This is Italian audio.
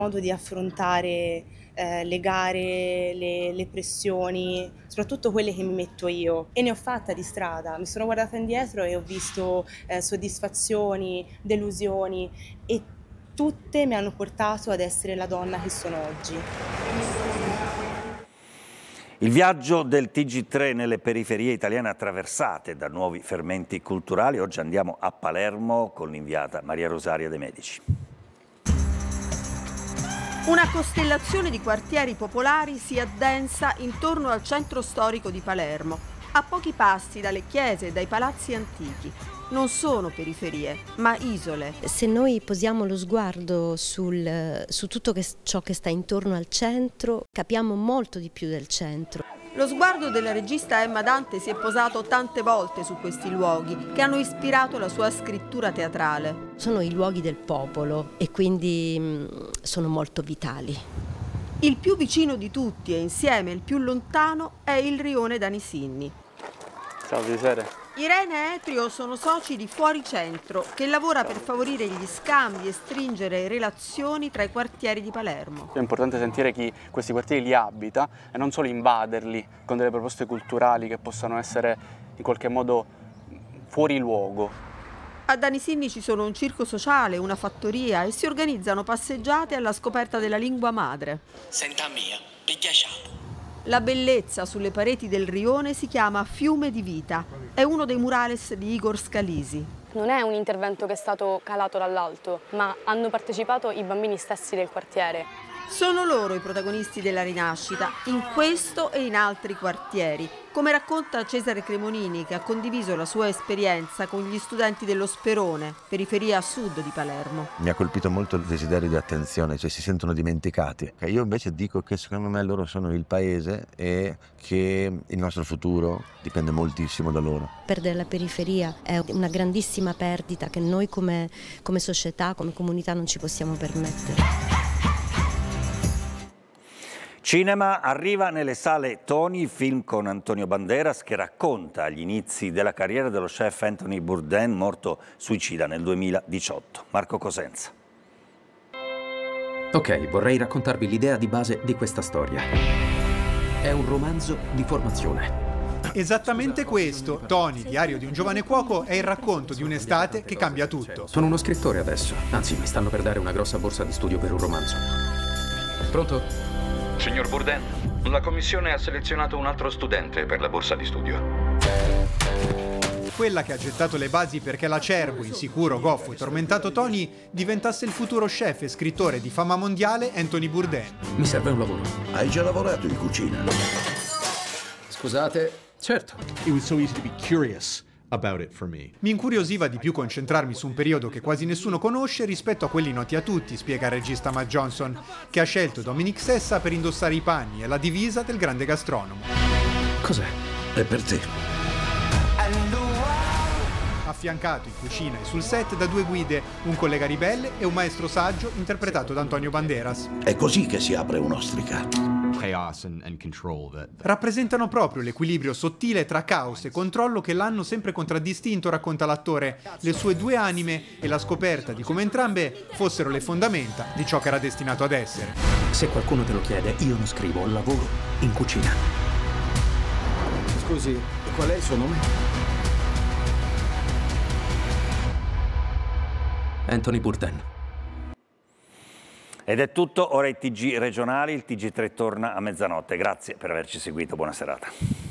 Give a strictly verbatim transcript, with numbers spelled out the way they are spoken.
modo di affrontare eh, le gare, le, le pressioni, soprattutto quelle che mi metto io. E ne ho fatta di strada, mi sono guardata indietro e ho visto eh, soddisfazioni, delusioni e tutte mi hanno portato ad essere la donna che sono oggi. Il viaggio del T G tre nelle periferie italiane attraversate da nuovi fermenti culturali. Oggi andiamo a Palermo con l'inviata Maria Rosaria De Medici. Una costellazione di quartieri popolari si addensa intorno al centro storico di Palermo, a pochi passi dalle chiese e dai palazzi antichi. Non sono periferie, ma isole. Se noi posiamo lo sguardo sul, su tutto che, ciò che sta intorno al centro, capiamo molto di più del centro. Lo sguardo della regista Emma Dante si è posato tante volte su questi luoghi che hanno ispirato la sua scrittura teatrale. Sono i luoghi del popolo e quindi mh, sono molto vitali. Il più vicino di tutti e insieme il più lontano è il rione Danisinni. Ciao, piacere. Irene e Etrio sono soci di Fuori Centro, che lavora per favorire gli scambi e stringere relazioni tra i quartieri di Palermo. È importante sentire chi questi quartieri li abita e non solo invaderli con delle proposte culturali che possano essere in qualche modo fuori luogo. A Danisinni ci sono un circo sociale, una fattoria e si organizzano passeggiate alla scoperta della lingua madre. Senta mia, picchiasciato. La bellezza sulle pareti del rione si chiama Fiume di Vita. È uno dei murales di Igor Scalisi. Non è un intervento che è stato calato dall'alto, ma hanno partecipato i bambini stessi del quartiere. Sono loro i protagonisti della rinascita, in questo e in altri quartieri, come racconta Cesare Cremonini, che ha condiviso la sua esperienza con gli studenti dello Sperone, periferia a sud di Palermo. Mi ha colpito molto il desiderio di attenzione, cioè si sentono dimenticati. Io invece dico che secondo me loro sono il paese e che il nostro futuro dipende moltissimo da loro. Perdere la periferia è una grandissima perdita che noi come, come società, come comunità non ci possiamo permettere. Cinema, arriva nelle sale Tony, il film con Antonio Banderas che racconta gli inizi della carriera dello chef Anthony Bourdain, morto suicida nel duemiladiciotto. Marco Cosenza. Ok, vorrei raccontarvi l'idea di base di questa storia. È un romanzo di formazione. Esattamente questo, Tony, diario di un giovane cuoco, è il racconto di un'estate che cambia tutto. Sono uno scrittore adesso, anzi mi stanno per dare una grossa borsa di studio per un romanzo. Pronto? Signor Bourdain, la commissione ha selezionato un altro studente per la borsa di studio. Quella che ha gettato le basi perché l'acerbo, insicuro, goffo e tormentato Tony diventasse il futuro chef e scrittore di fama mondiale Anthony Bourdain. Mi serve un lavoro. Hai già lavorato in cucina? Scusate. Certo. It was so easy to be curious about it for me. Mi incuriosiva di più concentrarmi su un periodo che quasi nessuno conosce rispetto a quelli noti a tutti, spiega il regista Matt Johnson, che ha scelto Dominic Sessa per indossare i panni e la divisa del grande gastronomo. Cos'è? È per te. Affiancato in cucina e sul set da due guide, un collega ribelle e un maestro saggio interpretato da Antonio Banderas. È così che si apre un'ostrica. Chaos and, and control that, that... Rappresentano proprio l'equilibrio sottile tra caos e controllo che l'hanno sempre contraddistinto, racconta l'attore, le sue due anime e la scoperta di come entrambe fossero le fondamenta di ciò che era destinato ad essere. Se qualcuno te lo chiede, io non scrivo, lavoro in cucina. Scusi, qual è il suo nome? Anthony Bourdain. Ed è tutto, ora i T G regionali, il T G tre torna a mezzanotte. Grazie per averci seguito, buona serata.